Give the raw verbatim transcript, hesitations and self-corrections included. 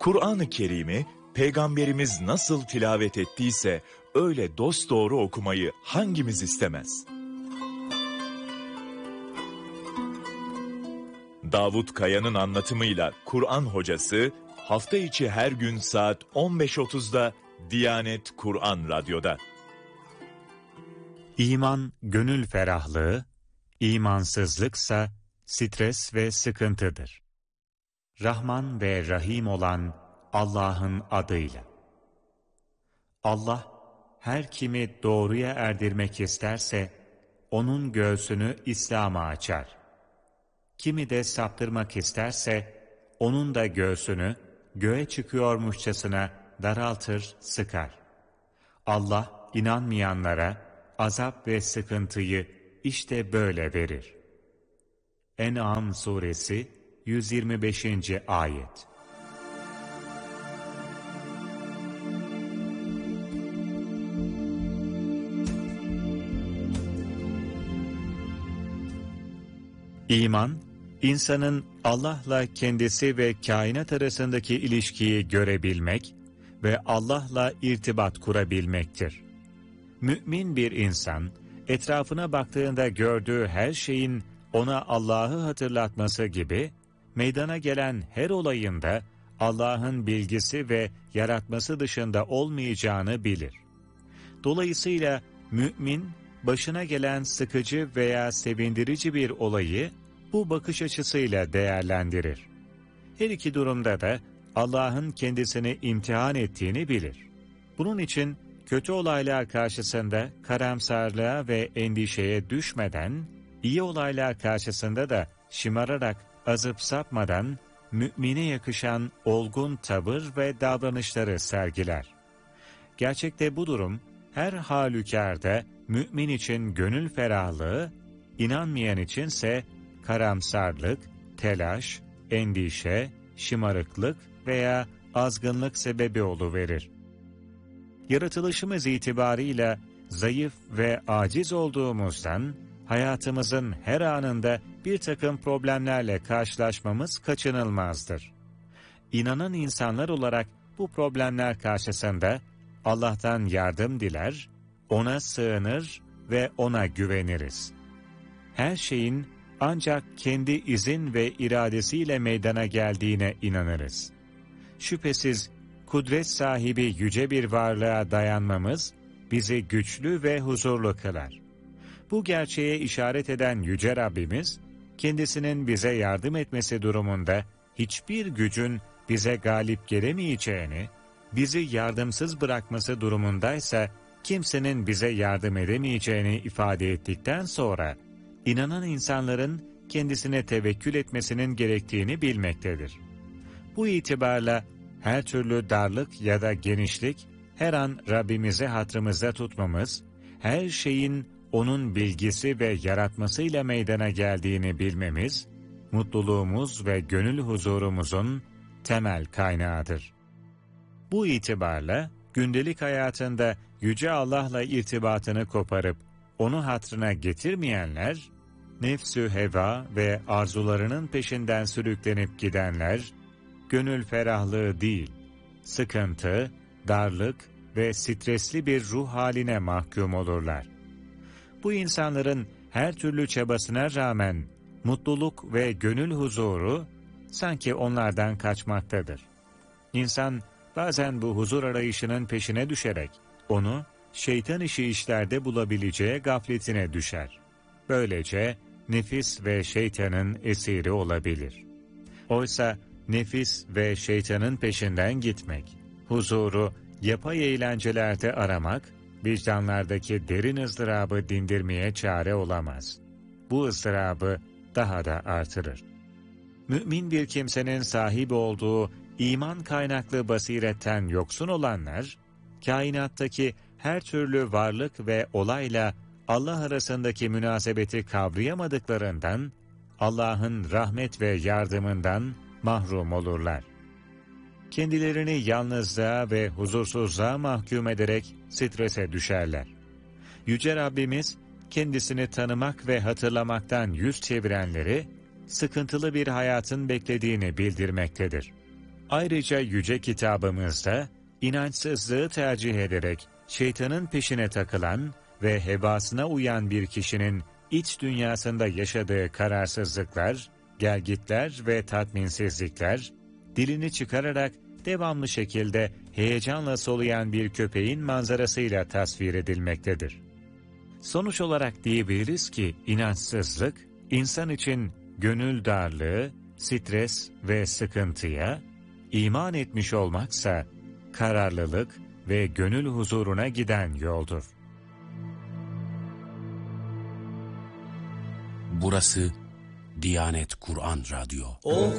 Kur'an-ı Kerim'i Peygamberimiz nasıl tilavet ettiyse öyle dosdoğru okumayı hangimiz istemez? Davut Kaya'nın anlatımıyla Kur'an Hocası hafta içi her gün saat on beş otuzda Diyanet Kur'an Radyo'da. İman gönül ferahlığı, imansızlıksa stres ve sıkıntıdır. Rahman ve Rahim olan Allah'ın adıyla. Allah, her kimi doğruya erdirmek isterse, onun göğsünü İslam'a açar. Kimi de saptırmak isterse, onun da göğsünü göğe çıkıyormuşçasına daraltır, sıkar. Allah, inanmayanlara azap ve sıkıntıyı işte böyle verir. En'am suresi yüz yirmi beşinci ayet. İman, insanın Allah'la kendisi ve kainat arasındaki ilişkiyi görebilmek ve Allah'la irtibat kurabilmektir. Mümin bir insan, etrafına baktığında gördüğü her şeyin ona Allah'ı hatırlatması gibi, meydana gelen her olayında Allah'ın bilgisi ve yaratması dışında olmayacağını bilir. Dolayısıyla mümin, başına gelen sıkıcı veya sevindirici bir olayı bu bakış açısıyla değerlendirir. Her iki durumda da Allah'ın kendisini imtihan ettiğini bilir. Bunun için kötü olaylar karşısında karamsarlığa ve endişeye düşmeden, iyi olaylar karşısında da şımararak azıp sapmadan, mümine yakışan olgun tavır ve davranışları sergiler. Gerçekte bu durum, her halükarda mümin için gönül ferahlığı, inanmayan içinse karamsarlık, telaş, endişe, şımarıklık veya azgınlık sebebi oluverir. Yaratılışımız itibarıyla zayıf ve aciz olduğumuzdan, hayatımızın her anında bir takım problemlerle karşılaşmamız kaçınılmazdır. İnanan insanlar olarak bu problemler karşısında Allah'tan yardım diler, ona sığınır ve ona güveniriz. Her şeyin ancak kendi izin ve iradesiyle meydana geldiğine inanırız. Şüphesiz kudret sahibi yüce bir varlığa dayanmamız bizi güçlü ve huzurlu kılar. Bu gerçeğe işaret eden Yüce Rabbimiz, kendisinin bize yardım etmesi durumunda hiçbir gücün bize galip gelemeyeceğini, bizi yardımsız bırakması durumundaysa kimsenin bize yardım edemeyeceğini ifade ettikten sonra, inanan insanların kendisine tevekkül etmesinin gerektiğini bilmektedir. Bu itibarla her türlü darlık ya da genişlik, her an Rabbimizi hatırımızda tutmamız, her şeyin onun bilgisi ve yaratmasıyla meydana geldiğini bilmemiz, mutluluğumuz ve gönül huzurumuzun temel kaynağıdır. Bu itibarla gündelik hayatında Yüce Allah'la irtibatını koparıp onu hatırına getirmeyenler, nefsü heva ve arzularının peşinden sürüklenip gidenler, gönül ferahlığı değil, sıkıntı, darlık ve stresli bir ruh haline mahkum olurlar. Bu insanların her türlü çabasına rağmen mutluluk ve gönül huzuru sanki onlardan kaçmaktadır. İnsan bazen bu huzur arayışının peşine düşerek onu şeytan işi işlerde bulabileceği gafletine düşer. Böylece nefis ve şeytanın esiri olabilir. Oysa nefis ve şeytanın peşinden gitmek, huzuru yapay eğlencelerde aramak, vicdanlardaki derin ızdırabı dindirmeye çare olamaz. Bu ızdırabı daha da artırır. Mümin bir kimsenin sahip olduğu iman kaynaklı basiretten yoksun olanlar, kainattaki her türlü varlık ve olayla Allah arasındaki münasebeti kavrayamadıklarından, Allah'ın rahmet ve yardımından mahrum olurlar. Kendilerini yalnızlığa ve huzursuzluğa mahkum ederek strese düşerler. Yüce Rabbimiz, kendisini tanımak ve hatırlamaktan yüz çevirenleri, sıkıntılı bir hayatın beklediğini bildirmektedir. Ayrıca yüce kitabımızda inançsızlığı tercih ederek şeytanın peşine takılan ve hevasına uyan bir kişinin iç dünyasında yaşadığı kararsızlıklar, gelgitler ve tatminsizlikler, dilini çıkararak devamlı şekilde heyecanla soluyan bir köpeğin manzarasıyla tasvir edilmektedir. Sonuç olarak diyebiliriz ki inançsızlık, insan için gönül darlığı, stres ve sıkıntıya, iman etmiş olmaksa kararlılık ve gönül huzuruna giden yoldur. Burası Diyanet Kur'an Radyo.